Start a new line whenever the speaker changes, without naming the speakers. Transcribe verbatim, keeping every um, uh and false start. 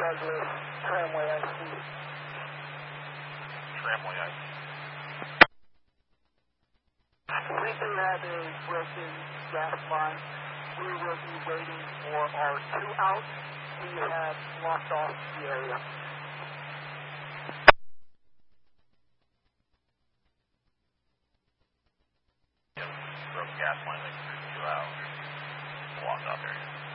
Douglas, Tramway I C.
Tramway I C.
We do have a broken gas line. We will be waiting for our two outs. We have locked off the area.
Yep, broken gas line, like two out. Blocked off area.